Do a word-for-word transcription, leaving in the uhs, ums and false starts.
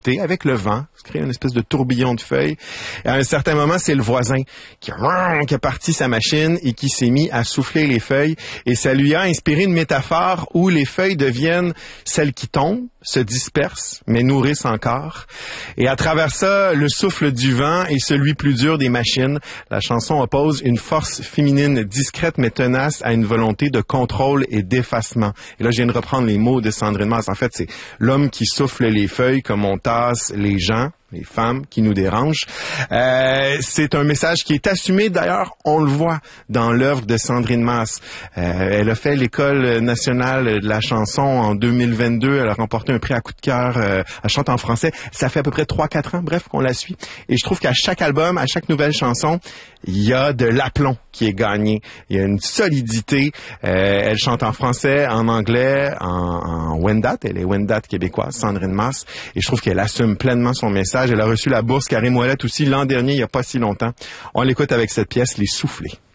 avec le vent, ça crée une espèce de tourbillon de feuilles. Et à un certain moment, c'est le voisin qui a, qui a parti sa machine et qui s'est mis à souffler les feuilles. Et ça lui a inspiré une métaphore où les feuilles deviennent celles qui tombent, se dispersent, mais nourrissent encore. Et à travers ça, le souffle du vent est celui plus dur des machines. La chanson oppose une force féminine discrète mais tenace à une volonté de contrôle et d'effacement. Et là, je viens de reprendre les mots de Sandrine Masse. En fait, c'est l'homme qui souffle les feuilles comme on tasse les gens, les femmes qui nous dérangent. Euh, c'est un message qui est assumé. D'ailleurs, on le voit dans l'œuvre de Sandrine Masse. Euh, elle a fait l'École nationale de la chanson en deux mille vingt-deux. Elle a remporté un prix à coup de cœur. Euh, elle chante en français. Ça fait à peu près trois quatre ans, bref, qu'on la suit. Et je trouve qu'à chaque album, à chaque nouvelle chanson, il y a de l'aplomb qui est gagné. Il y a une solidité. Euh, elle chante en français, en anglais, en, en Wendat. Elle est Wendat québécoise, Sandrine Masse. Et je trouve qu'elle assume pleinement son message. Elle a reçu la bourse Karim Ouellet aussi l'an dernier, il n'y a pas si longtemps. On l'écoute avec cette pièce, Les Soufflés.